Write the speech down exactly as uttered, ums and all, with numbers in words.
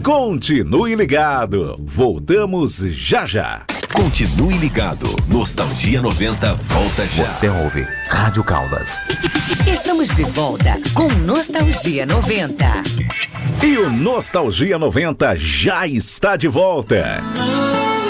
Continue ligado. Voltamos já já. Continue ligado. Nostalgia noventa volta já. Você ouve Rádio Caldas. Estamos de volta com Nostalgia noventa. E o Nostalgia noventa já está de volta.